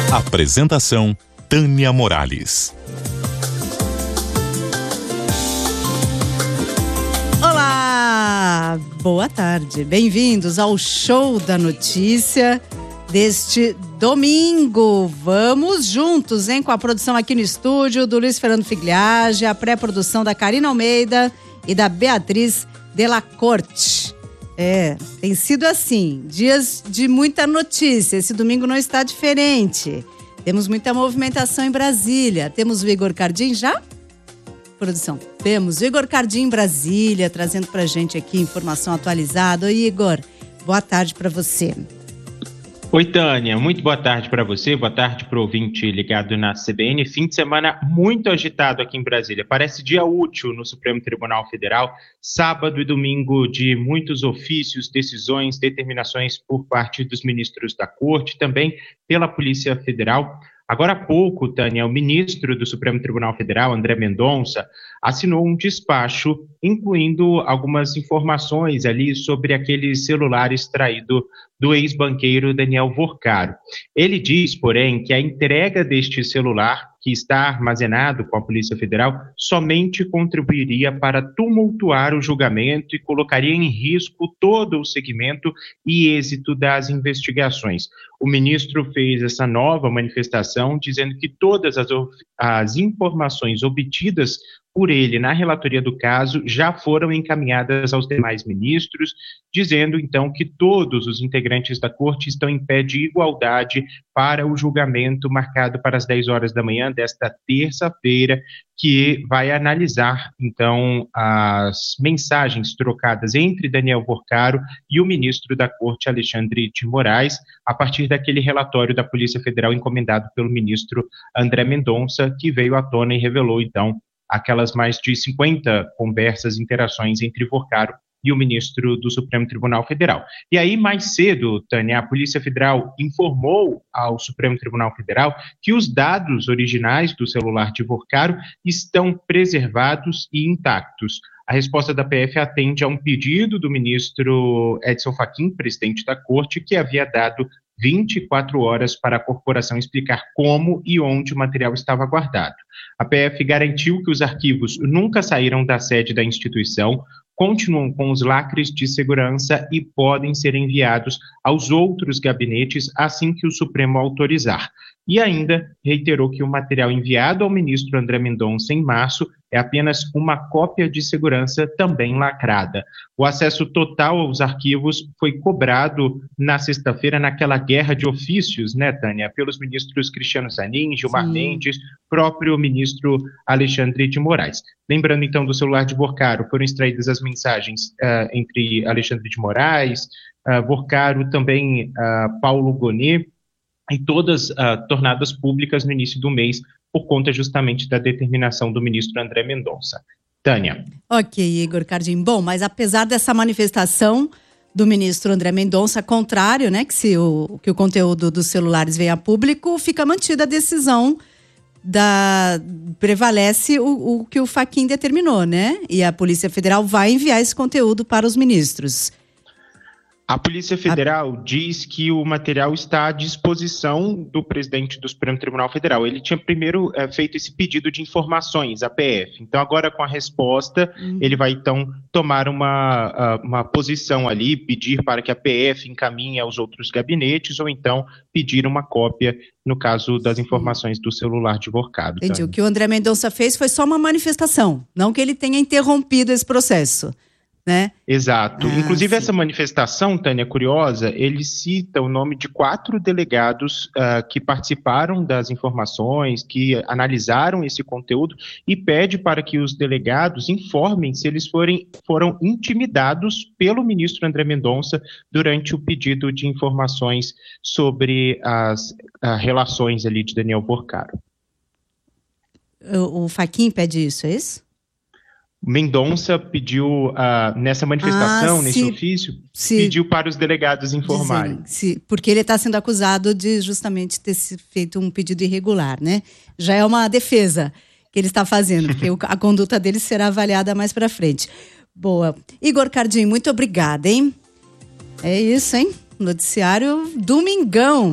Apresentação: Tânia Morales. Olá, boa tarde. Bem-vindos ao Show da Notícia deste domingo. Vamos juntos, hein? Com a produção aqui no estúdio do Luiz Fernando Figliage, a pré-produção da Karina Almeida e da Beatriz Della Corte. Tem sido assim, dias de muita notícia. Esse domingo não está diferente. Temos muita movimentação em Brasília. Temos o Igor Cardim já? Produção, temos o Igor Cardim em Brasília, trazendo pra gente aqui informação atualizada. Oi, Igor, boa tarde para você. Oi, Tânia, muito boa tarde para você, boa tarde para o ouvinte ligado na CBN. Fim de semana muito agitado aqui em Brasília, parece dia útil no Supremo Tribunal Federal, sábado e domingo de muitos ofícios, decisões, determinações por parte dos ministros da Corte, também pela Polícia Federal. Agora há pouco, Tânia, o ministro do Supremo Tribunal Federal, André Mendonça, assinou um despacho incluindo algumas informações ali sobre aquele celular extraído do ex-banqueiro Daniel Vorcaro. Ele diz, porém, que a entrega deste celular, que está armazenado com a Polícia Federal, somente contribuiria para tumultuar o julgamento e colocaria em risco todo o segmento e êxito das investigações. O ministro fez essa nova manifestação dizendo que todas as informações obtidas por ele na relatoria do caso já foram encaminhadas aos demais ministros, dizendo então que todos os integrantes da corte estão em pé de igualdade para o julgamento marcado para as 10 horas da manhã desta terça-feira, que vai analisar então as mensagens trocadas entre Daniel Vorcaro e o ministro da Corte, Alexandre de Moraes, a partir daquele relatório da Polícia Federal encomendado pelo ministro André Mendonça, que veio à tona e revelou então aquelas mais de 50 conversas, interações entre Vorcaro e o ministro do Supremo Tribunal Federal. E aí, mais cedo, Tânia, a Polícia Federal informou ao Supremo Tribunal Federal que os dados originais do celular de Vorcaro estão preservados e intactos. A resposta da PF atende a um pedido do ministro Edson Fachin, presidente da Corte, que havia dado 24 horas para a corporação explicar como e onde o material estava guardado. A PF garantiu que os arquivos nunca saíram da sede da instituição, continuam com os lacres de segurança e podem ser enviados aos outros gabinetes assim que o Supremo autorizar. E ainda reiterou que o material enviado ao ministro André Mendonça em março é apenas uma cópia de segurança também lacrada. O acesso total aos arquivos foi cobrado na sexta-feira naquela guerra de ofícios, né, Tânia, pelos ministros Cristiano Zanin, Gilmar Mendes, próprio ministro Alexandre de Moraes. Lembrando então do celular de Vorcaro, foram extraídas as mensagens entre Alexandre de Moraes, Vorcaro, também Paulo Gonet, e todas tornadas públicas no início do mês por conta justamente da determinação do ministro André Mendonça. Tânia. Ok, Igor Cardim. Bom, mas apesar dessa manifestação do ministro André Mendonça, contrário, né, que o conteúdo dos celulares venha a público, fica mantida a decisão prevalece o que o Fachin determinou, né? E a Polícia Federal vai enviar esse conteúdo para os ministros. A Polícia Federal diz que o material está à disposição do presidente do Supremo Tribunal Federal. Ele tinha primeiro feito esse pedido de informações à PF. Então, agora com a resposta, ele vai então tomar uma posição ali, pedir para que a PF encaminhe aos outros gabinetes ou então pedir uma cópia, no caso das informações do celular de Vorcaro. Entendi. O que o André Mendonça fez foi só uma manifestação, não que ele tenha interrompido esse processo. Né? Exato. Inclusive, essa manifestação, Tânia, curiosa, ele cita o nome de 4 delegados que participaram das informações, que analisaram esse conteúdo e pede para que os delegados informem se eles foram intimidados pelo ministro André Mendonça durante o pedido de informações sobre as relações ali de Daniel Vorcaro. O Fachin pede isso, é isso? Mendonça pediu, nessa manifestação, nesse ofício, pediu para os delegados informarem. Porque ele está sendo acusado de justamente ter feito um pedido irregular, né? Já é uma defesa que ele está fazendo, porque a conduta dele será avaliada mais para frente. Boa. Igor Cardim, muito obrigada, hein? É isso, hein? Noticiário Domingão.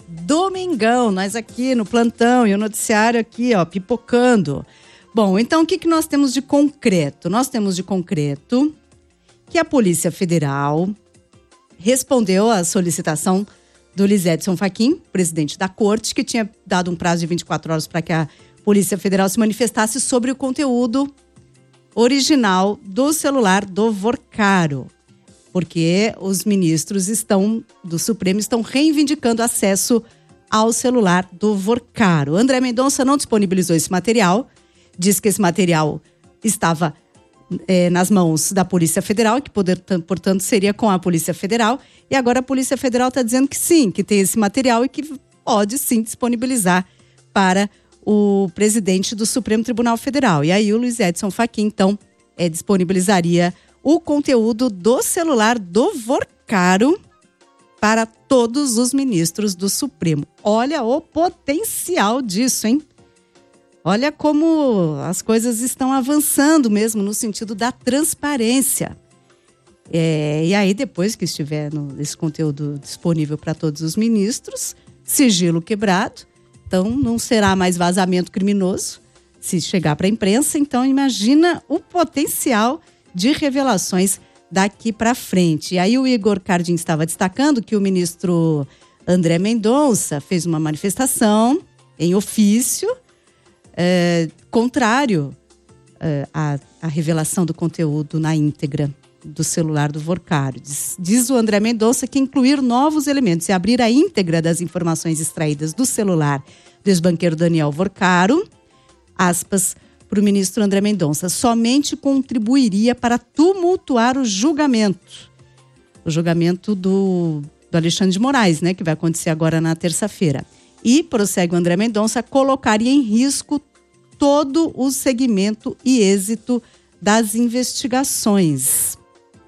domingão, nós aqui no plantão e o noticiário aqui, ó, pipocando. Bom, então o que nós temos de concreto? Nós temos de concreto que a Polícia Federal respondeu à solicitação do Luiz Edson Fachin, presidente da Corte, que tinha dado um prazo de 24 horas para que a Polícia Federal se manifestasse sobre o conteúdo original do celular do Vorcaro, porque os ministros do Supremo estão reivindicando acesso ao celular do Vorcaro. André Mendonça não disponibilizou esse material, diz que esse material estava nas mãos da Polícia Federal, que portanto seria com a Polícia Federal, e agora a Polícia Federal está dizendo que sim, que tem esse material e que pode sim disponibilizar para o presidente do Supremo Tribunal Federal. E aí o Luiz Edson Fachin, então, disponibilizaria o conteúdo do celular do Vorcaro para todos os ministros do Supremo. Olha o potencial disso, hein? Olha como as coisas estão avançando mesmo no sentido da transparência. E aí, depois que estiver esse conteúdo disponível para todos os ministros, sigilo quebrado, então não será mais vazamento criminoso se chegar para a imprensa. Então, imagina o potencial de revelações daqui para frente. E aí o Igor Cardin estava destacando que o ministro André Mendonça fez uma manifestação em ofício contrário à revelação do conteúdo na íntegra do celular do Vorcaro. Diz o André Mendonça que incluir novos elementos e abrir a íntegra das informações extraídas do celular do ex-banqueiro Daniel Vorcaro, aspas, para o ministro André Mendonça, somente contribuiria para tumultuar o julgamento do Alexandre de Moraes, né, que vai acontecer agora na terça-feira. E, prossegue o André Mendonça, colocaria em risco todo o segmento e êxito das investigações.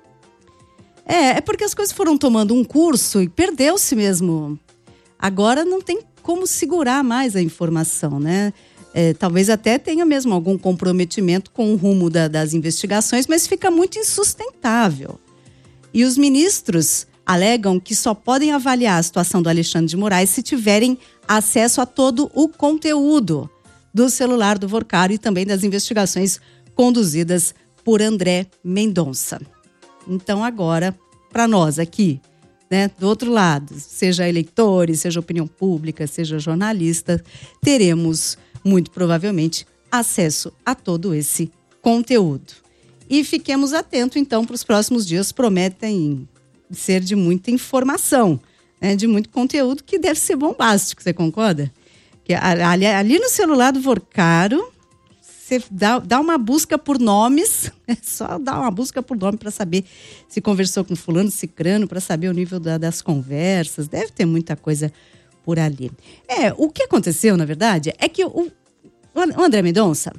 É porque as coisas foram tomando um curso e perdeu-se mesmo. Agora não tem como segurar mais a informação, né? Talvez até tenha mesmo algum comprometimento com o rumo das investigações, mas fica muito insustentável. E os ministros alegam que só podem avaliar a situação do Alexandre de Moraes se tiverem acesso a todo o conteúdo do celular do Vorcaro e também das investigações conduzidas por André Mendonça. Então agora, para nós aqui, né, do outro lado, seja eleitores, seja opinião pública, seja jornalista, teremos muito provavelmente acesso a todo esse conteúdo. E fiquemos atentos então para os próximos dias, prometem ser de muita informação, né, de muito conteúdo que deve ser bombástico, você concorda? Que ali no celular do Vorcaro, você dá uma busca por nomes, só dá uma busca por nome para saber se conversou com fulano, cicrano, para saber o nível das conversas, deve ter muita coisa por ali. O que aconteceu, na verdade, é que o André Mendonça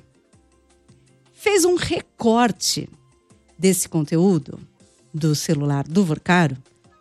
fez um recorte desse conteúdo do celular do Vorcaro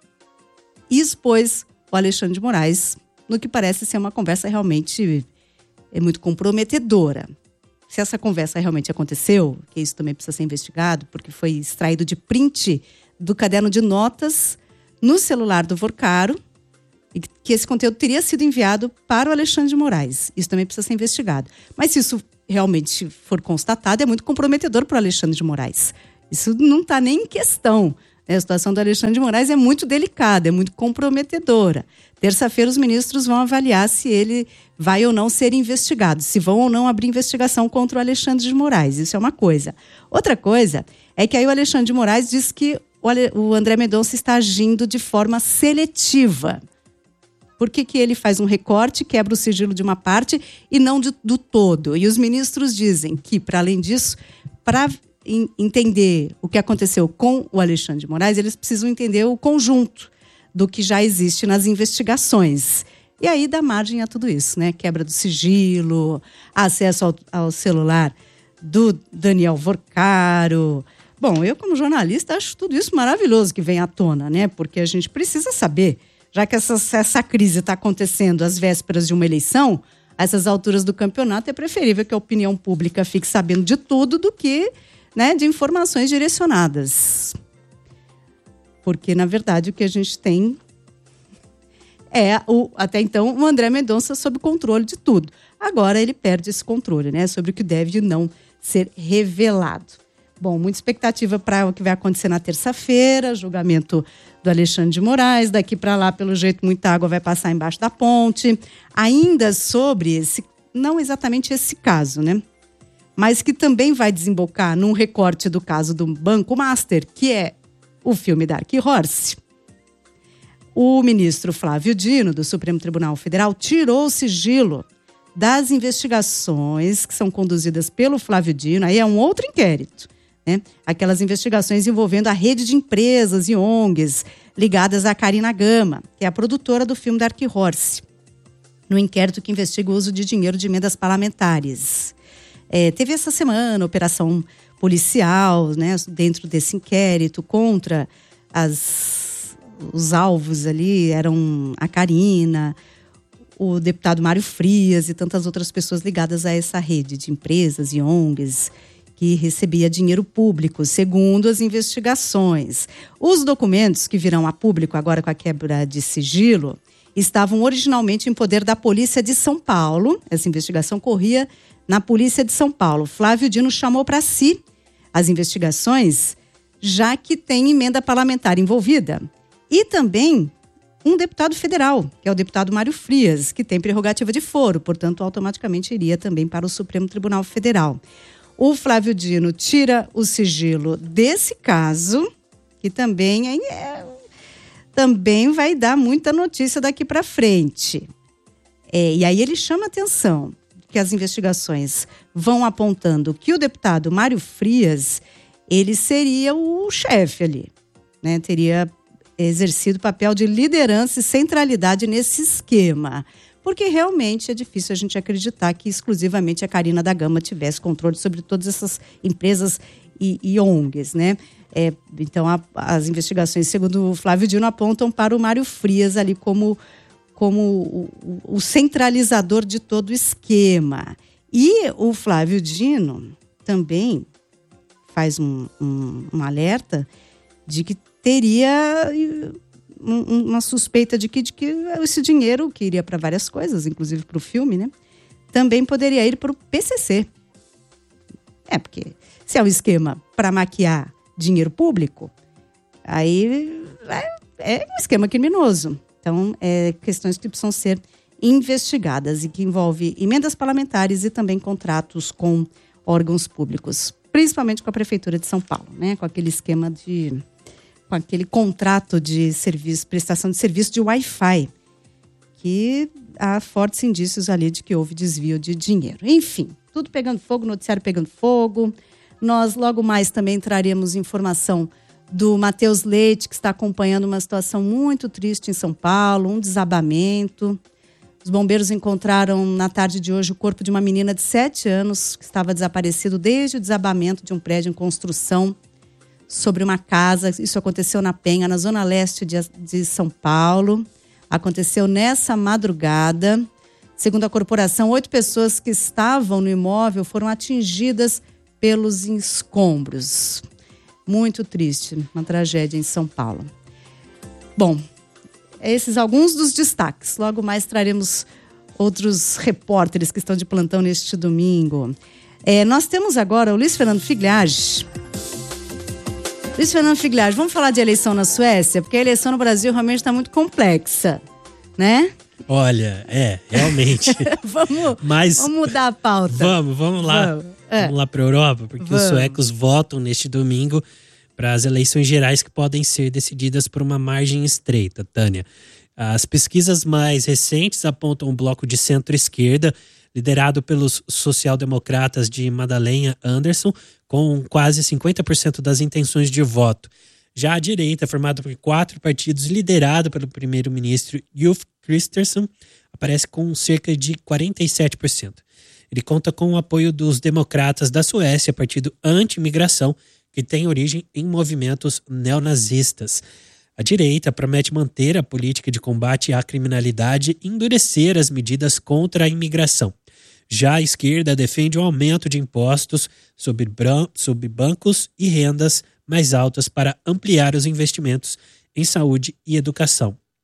e expôs o Alexandre de Moraes no que parece ser uma conversa realmente muito comprometedora. Se essa conversa realmente aconteceu, que isso também precisa ser investigado, porque foi extraído de print do caderno de notas no celular do Vorcaro, e que esse conteúdo teria sido enviado para o Alexandre de Moraes. Isso também precisa ser investigado. Mas se isso realmente for constatado, é muito comprometedor para o Alexandre de Moraes. Isso não está nem em questão. A situação do Alexandre de Moraes é muito delicada, é muito comprometedora. Terça-feira os ministros vão avaliar se ele vai ou não ser investigado, se vão ou não abrir investigação contra o Alexandre de Moraes. Isso é uma coisa. Outra coisa é que aí o Alexandre de Moraes diz que o André Mendonça está agindo de forma seletiva. Por que ele faz um recorte, quebra o sigilo de uma parte e não do todo? E os ministros dizem que, para além disso, para entender o que aconteceu com o Alexandre de Moraes, eles precisam entender o conjunto do que já existe nas investigações. E aí dá margem a tudo isso, né? Quebra do sigilo, acesso ao celular do Daniel Vorcaro. Bom, eu como jornalista acho tudo isso maravilhoso que vem à tona, né? Porque a gente precisa saber, já que essa crise está acontecendo às vésperas de uma eleição, a essas alturas do campeonato é preferível que a opinião pública fique sabendo de tudo do que, né, de informações direcionadas. Porque, na verdade, o que a gente tem até então, o André Mendonça sob controle de tudo. Agora ele perde esse controle, né? Sobre o que deve e não ser revelado. Bom, muita expectativa para o que vai acontecer na terça-feira, julgamento do Alexandre de Moraes. Daqui para lá, pelo jeito, muita água vai passar embaixo da ponte. Ainda sobre não exatamente esse caso, né? Mas que também vai desembocar num recorte do caso do Banco Master, que é o filme Dark Horse. O ministro Flávio Dino, do Supremo Tribunal Federal, tirou o sigilo das investigações que são conduzidas pelo Flávio Dino. Aí é um outro inquérito, né? Aquelas investigações envolvendo a rede de empresas e ONGs ligadas à Karina Gama, que é a produtora do filme Dark Horse, no inquérito que investiga o uso de dinheiro de emendas parlamentares. Teve essa semana operação policial, né, dentro desse inquérito contra os alvos ali, eram a Karina, o deputado Mário Frias e tantas outras pessoas ligadas a essa rede de empresas e ONGs que recebia dinheiro público, segundo as investigações. Os documentos que virão a público agora com a quebra de sigilo estavam originalmente em poder da Polícia de São Paulo. Essa investigação corria na Polícia de São Paulo. Flávio Dino chamou para si as investigações, já que tem emenda parlamentar envolvida. E também um deputado federal, que é o deputado Mário Frias, que tem prerrogativa de foro, portanto, automaticamente iria também para o Supremo Tribunal Federal. O Flávio Dino tira o sigilo desse caso, que também vai dar muita notícia daqui para frente. E aí ele chama atenção que as investigações vão apontando que o deputado Mário Frias, ele seria o chefe ali, né? Teria exercido papel de liderança e centralidade nesse esquema. Porque realmente é difícil a gente acreditar que exclusivamente a Karina da Gama tivesse controle sobre todas essas empresas e ONGs, né? Então, as investigações, segundo o Flávio Dino, apontam para o Mário Frias ali como o centralizador de todo o esquema. E o Flávio Dino também faz um alerta de que teria uma suspeita de que esse dinheiro, que iria para várias coisas, inclusive para o filme, né, também poderia ir para o PCC. Porque se é um esquema para maquiar dinheiro público, aí é um esquema criminoso. Então, questões que precisam ser investigadas e que envolve emendas parlamentares e também contratos com órgãos públicos, principalmente com a Prefeitura de São Paulo, né? Com aquele esquema com aquele contrato de serviço, prestação de serviço de Wi-Fi, que há fortes indícios ali de que houve desvio de dinheiro. Enfim, tudo pegando fogo, noticiário pegando fogo. Nós logo mais também traremos informação do Matheus Leite, que está acompanhando uma situação muito triste em São Paulo, um desabamento. Os bombeiros encontraram na tarde de hoje o corpo de uma menina de 7 anos que estava desaparecido desde o desabamento de um prédio em construção sobre uma casa. Isso aconteceu na Penha, na zona leste de São Paulo. Aconteceu nessa madrugada. Segundo a corporação, 8 pessoas que estavam no imóvel foram atingidas pelos escombros. Muito triste, uma tragédia em São Paulo. Bom, esses alguns dos destaques. Logo mais traremos outros repórteres que estão de plantão neste domingo. Nós temos agora o Luiz Fernando Figliage. Luiz Fernando Figliage, vamos falar de eleição na Suécia? Porque a eleição no Brasil realmente está muito complexa, né? Olha, realmente. Vamos mudar a pauta. Vamos lá. Vamos lá para a Europa, porque os suecos votam neste domingo para as eleições gerais que podem ser decididas por uma margem estreita, Tânia. As pesquisas mais recentes apontam um bloco de centro-esquerda, liderado pelos social-democratas de Magdalena Andersson, com quase 50% das intenções de voto. Já a direita, formada por 4 partidos, liderado pelo primeiro-ministro Ulf Kristersson, aparece com cerca de 47%. Ele conta com o apoio dos democratas da Suécia, partido anti-imigração, que tem origem em movimentos neonazistas. A direita promete manter a política de combate à criminalidade e endurecer as medidas contra a imigração. Já a esquerda defende um aumento de impostos sobre bancos e rendas mais altas para ampliar os investimentos em saúde e educação.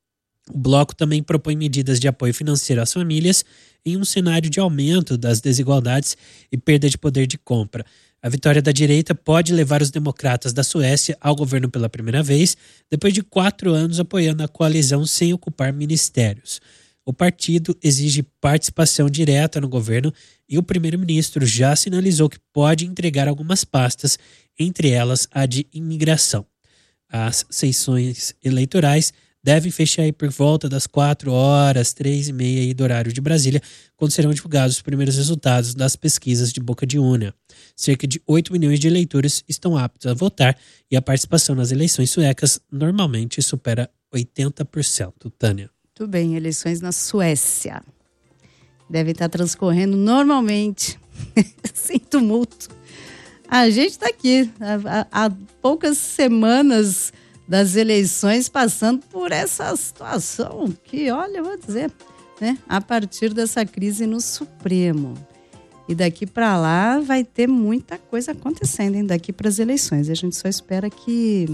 O bloco também propõe medidas de apoio financeiro às famílias em um cenário de aumento das desigualdades e perda de poder de compra. A vitória da direita pode levar os democratas da Suécia ao governo pela primeira vez, depois de 4 anos apoiando a coalizão sem ocupar ministérios. O partido exige participação direta no governo e o primeiro-ministro já sinalizou que pode entregar algumas pastas, entre elas a de imigração. As sessões eleitorais devem fechar aí por volta das 4 horas, 3h30 do horário de Brasília, quando serão divulgados os primeiros resultados das pesquisas de boca de urna. Cerca de 8 milhões de eleitores estão aptos a votar e a participação nas eleições suecas normalmente supera 80%. Tânia. Muito bem, eleições na Suécia. Devem estar transcorrendo normalmente, sem tumulto. A gente está aqui há poucas semanas das eleições, passando por essa situação que, olha, eu vou dizer, né, a partir dessa crise no Supremo. E daqui para lá vai ter muita coisa acontecendo, hein, daqui para as eleições. A gente só espera que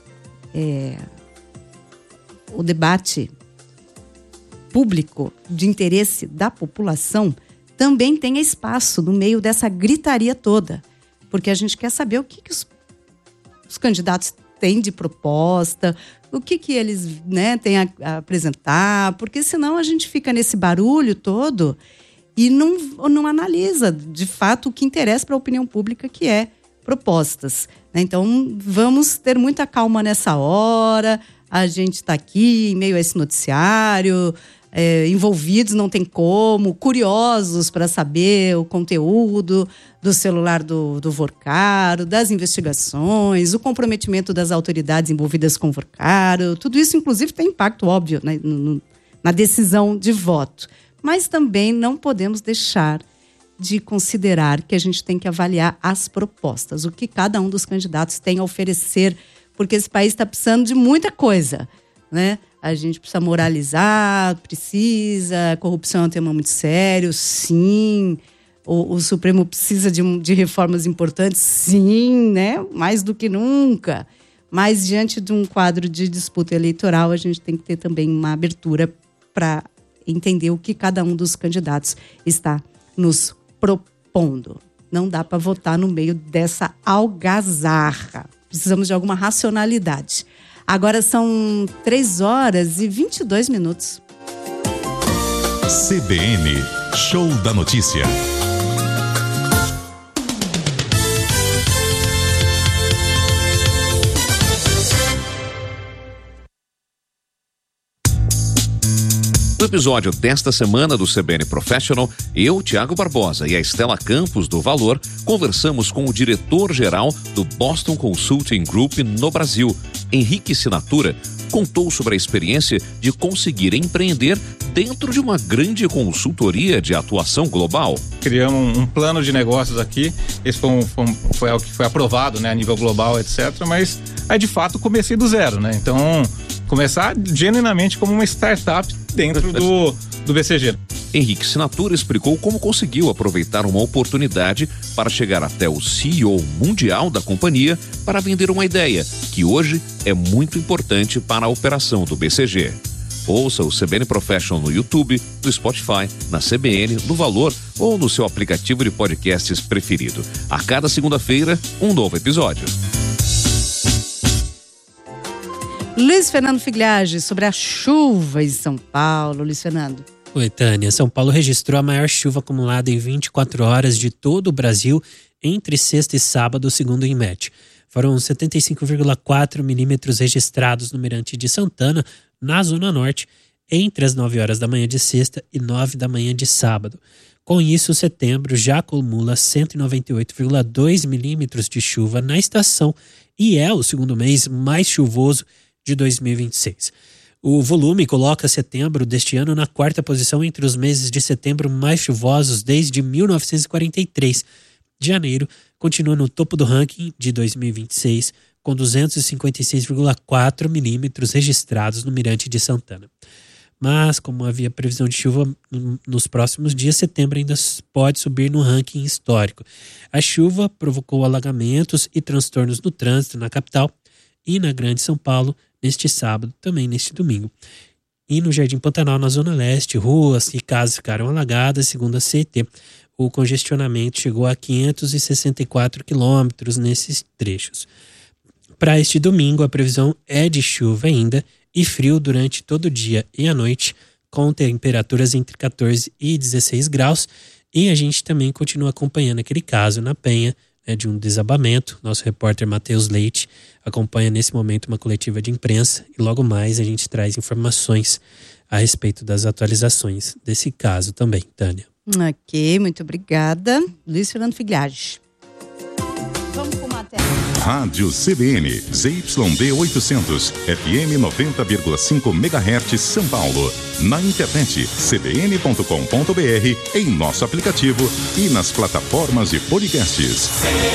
o debate público de interesse da população também tenha espaço no meio dessa gritaria toda. Porque a gente quer saber o que os candidatos têm de proposta, o que eles, né, têm a apresentar, porque senão a gente fica nesse barulho todo e não analisa, de fato, o que interessa para a opinião pública, que é propostas. Então, vamos ter muita calma nessa hora, a gente está aqui em meio a esse noticiário, envolvidos, não tem como, curiosos para saber o conteúdo do celular do Vorcaro, das investigações, o comprometimento das autoridades envolvidas com o Vorcaro. Tudo isso, inclusive, tem impacto óbvio, né, na decisão de voto. Mas também não podemos deixar de considerar que a gente tem que avaliar as propostas, o que cada um dos candidatos tem a oferecer, porque esse país está precisando de muita coisa, né? A gente precisa moralizar, a corrupção é um tema muito sério, sim. O Supremo precisa de reformas importantes, sim, né? Mais do que nunca. Mas diante de um quadro de disputa eleitoral, a gente tem que ter também uma abertura para entender o que cada um dos candidatos está nos propondo. Não dá para votar no meio dessa algazarra. Precisamos de alguma racionalidade. Agora são 3h22. CBN, Show da Notícia. No episódio desta semana do CBN Professional, eu, Tiago Barbosa, e a Estela Campos, do Valor, conversamos com o diretor-geral do Boston Consulting Group no Brasil. Henrique Sinatura contou sobre a experiência de conseguir empreender dentro de uma grande consultoria de atuação global. Criamos um plano de negócios aqui, esse foi algo que foi aprovado, né, a nível global, etc. Mas aí, de fato, comecei do zero, né? Então, começar genuinamente como uma startup dentro do BCG. Henrique Sinatura explicou como conseguiu aproveitar uma oportunidade para chegar até o CEO mundial da companhia para vender uma ideia que hoje é muito importante para a operação do BCG. Ouça o CBN Professional no YouTube, no Spotify, na CBN, no Valor ou no seu aplicativo de podcasts preferido. A cada segunda-feira, um novo episódio. Luiz Fernando Figliage, sobre a chuva em São Paulo. Luiz Fernando. Oi, Tânia. São Paulo registrou a maior chuva acumulada em 24 horas de todo o Brasil entre sexta e sábado, segundo o INMET. Foram 75,4 milímetros registrados no Mirante de Santana, na Zona Norte, entre as 9 horas da manhã de sexta e 9 da manhã de sábado. Com isso, setembro já acumula 198,2 milímetros de chuva na estação e é o segundo mês mais chuvoso de 2026. O volume coloca setembro deste ano na 4ª posição entre os meses de setembro mais chuvosos desde 1943. Janeiro continua no topo do ranking de 2026, com 256,4 milímetros registrados no Mirante de Santana. Mas, como havia previsão de chuva nos próximos dias, setembro ainda pode subir no ranking histórico. A chuva provocou alagamentos e transtornos no trânsito na capital e na Grande São Paulo neste sábado, também neste domingo. E no Jardim Pantanal, na Zona Leste, ruas e casas ficaram alagadas, segundo a CET. O congestionamento chegou a 564 quilômetros nesses trechos. Para este domingo, a previsão é de chuva ainda e frio durante todo o dia e a noite, com temperaturas entre 14 e 16 graus. E a gente também continua acompanhando aquele caso na Penha, né, de um desabamento. Nosso repórter Matheus Leite acompanha nesse momento uma coletiva de imprensa e logo mais a gente traz informações a respeito das atualizações desse caso também, Tânia. Ok, muito obrigada. Luiz Fernando Figliage. Vamos com matéria. Rádio CBN, ZYD 800, FM 90,5 MHz, São Paulo. Na internet, cbn.com.br, em nosso aplicativo e nas plataformas de podcasts.